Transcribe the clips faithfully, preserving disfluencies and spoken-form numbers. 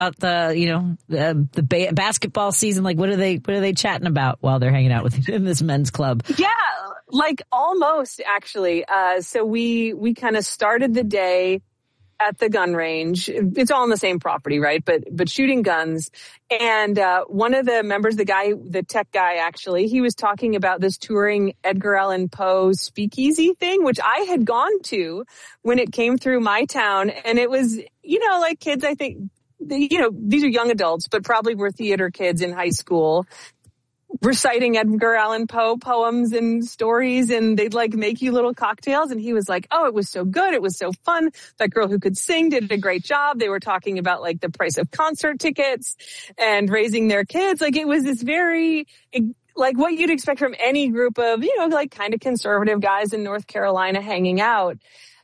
the, you know, the, the ba- basketball season? Like, what are they, what are they chatting about while they're hanging out with in this men's club? Yeah, like almost actually. Uh, so we, we kind of started the day at the gun range. It's all on the same property, right? But, but shooting guns. And, uh, one of the members, the guy, the tech guy, actually, he was talking about this touring Edgar Allan Poe speakeasy thing, which I had gone to when it came through my town. And it was, you know, like kids, I think, you know, these are young adults, but probably were theater kids in high school, reciting Edgar Allan Poe poems and stories, and they'd like make you little cocktails. And he was like, oh, it was so good. It was so fun. That girl who could sing did a great job. They were talking about like the price of concert tickets and raising their kids. Like it was this very, like what you'd expect from any group of, you know, like kind of conservative guys in North Carolina hanging out.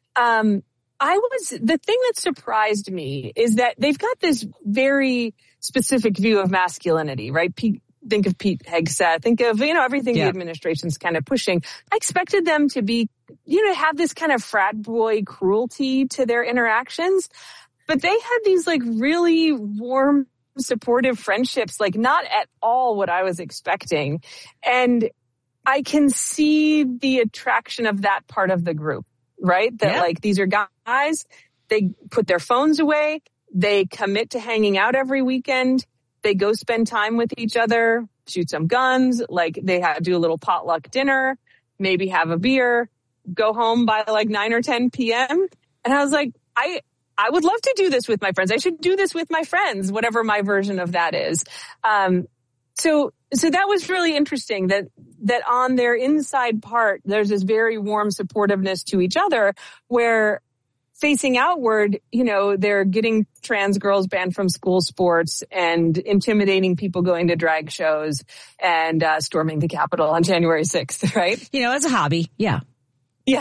Um, I was, the thing that surprised me is that they've got this very specific view of masculinity, right? Pete, think of Pete Hegseth, think of, you know, everything yeah. the administration's kind of pushing. I expected them to be, you know, have this kind of frat boy cruelty to their interactions, but they had these like really warm, supportive friendships, like not at all what I was expecting. And I can see the attraction of that part of the group, right? That yeah. like these are guys, they put their phones away, they commit to hanging out every weekend. They go spend time with each other, shoot some guns, like they have, do a little potluck dinner, maybe have a beer, go home by like nine or ten p.m. And I was like, I, I would love to do this with my friends. I should do this with my friends, whatever my version of that is. Um, so, so that was really interesting that, that on their inside part, there's this very warm supportiveness to each other where facing outward, you know, they're getting trans girls banned from school sports and intimidating people going to drag shows and uh, storming the Capitol on January sixth, right? You know, as a hobby. Yeah. Yeah.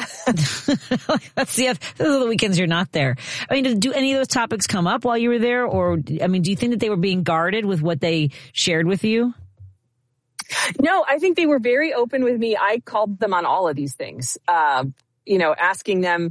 That's the, those are the weekends you're not there. I mean, do any of those topics come up while you were there? Or, I mean, do you think that they were being guarded with what they shared with you? No, I think they were very open with me. I called them on all of these things, uh, you know, asking them,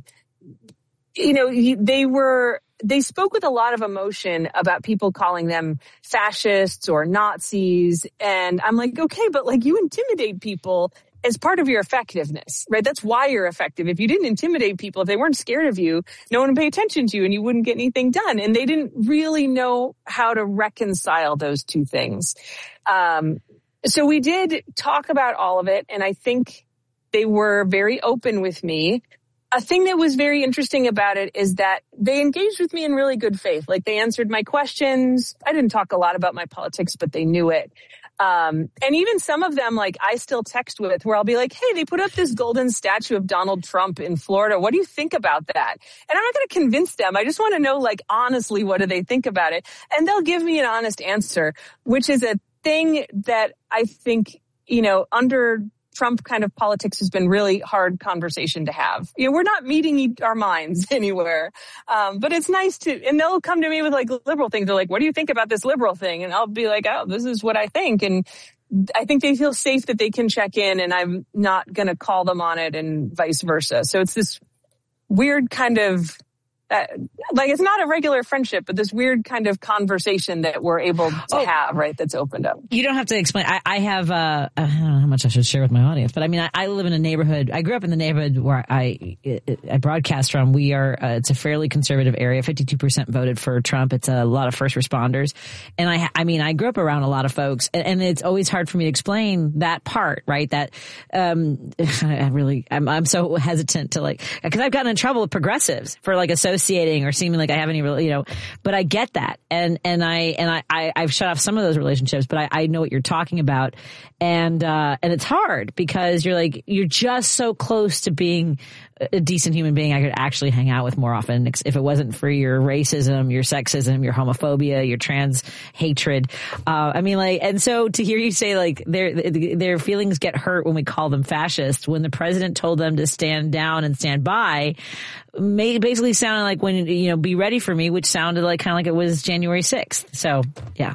you know, they were, they spoke with a lot of emotion about people calling them fascists or Nazis. And I'm like, okay, but like you intimidate people as part of your effectiveness, right? That's why you're effective. If you didn't intimidate people, if they weren't scared of you, no one would pay attention to you and you wouldn't get anything done. And they didn't really know how to reconcile those two things. Um, so we did talk about all of it. And I think they were very open with me. A thing that was very interesting about it is that they engaged with me in really good faith. Like they answered my questions. I didn't talk a lot about my politics, but they knew it. Um, and even some of them, like I still text with where I'll be like, hey, they put up this golden statue of Donald Trump in Florida. What do you think about that? And I'm not going to convince them. I just want to know, like, honestly, what do they think about it? And they'll give me an honest answer, which is a thing that I think, you know, under Trump kind of politics has been really hard conversation to have. You know, we're not meeting our minds anywhere. Um, but it's nice to, and they'll come to me with like liberal things. They're like, what do you think about this liberal thing? And I'll be like, oh, this is what I think. And I think they feel safe that they can check in and I'm not going to call them on it and vice versa. So it's this weird kind of, Uh, like it's not a regular friendship, but this weird kind of conversation that we're able to oh, have, right? That's opened up. You don't have to explain. I, I have, uh, I don't know how much I should share with my audience, but I mean, I, I live in a neighborhood. I grew up in the neighborhood where I, I broadcast from. We are, uh, it's a fairly conservative area. fifty-two percent voted for Trump. It's a lot of first responders. And I, I mean, I grew up around a lot of folks and, and it's always hard for me to explain that part, right? That, um, I really, I'm, I'm so hesitant to like, cause I've gotten in trouble with progressives for like associating or seeming like I have any real, you know, but I get that. And, and I, and I, I, I've shut off some of those relationships, but I, I know what you're talking about. And, uh, and it's hard because you're like, you're just so close to being a decent human being I could actually hang out with more often if it wasn't for your racism, your sexism, your homophobia, your trans hatred. Uh, I mean, like, and so to hear you say like their, their feelings get hurt when we call them fascists, when the president told them to stand down and stand by, made basically sounded like when, you know, be ready for me, which sounded like kind of like it was January sixth. So yeah.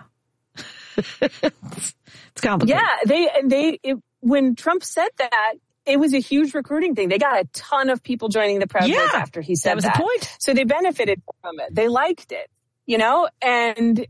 It's complicated. Yeah. They, they, it, when Trump said that, it was a huge recruiting thing. They got a ton of people joining the Proud Boys yeah, after he said that. Was that. the point. So they benefited from it. They liked it. you know, and